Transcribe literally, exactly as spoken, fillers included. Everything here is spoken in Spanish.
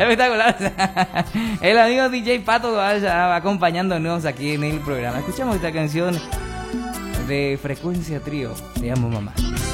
Espectacular. El amigo D J Pato vaya acompañándonos aquí en el programa. Escuchamos esta canción de Frecuencia Trío. Te amo, mamá.